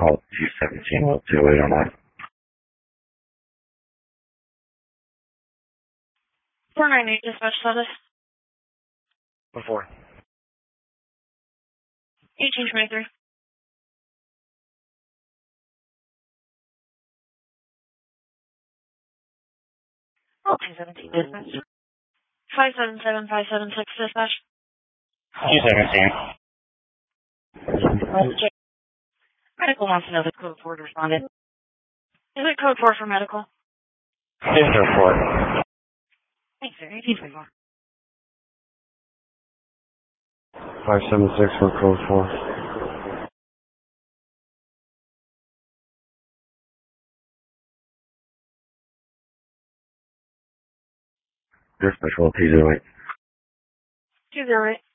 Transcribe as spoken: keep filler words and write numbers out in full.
call two seventeen zero eight oh nine. four nine eight dispatch status. Before. eighteen twenty-three. Oh, two seventeen dispatch. five seven seven five seven six dispatch. two seventeen. Okay. Medical wants to know the code four responded. Is it code four for medical? Yes, sir, four. Thanks, sir. eighteen twenty-four. five seven six for code four. Dispatch, well, two zero eight. two zero eight.